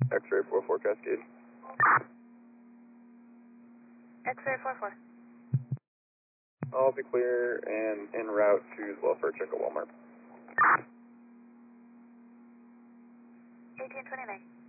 X-ray 44 Cascade. X-ray 44. I'll be clear and en route to the welfare check at Walmart. 1829.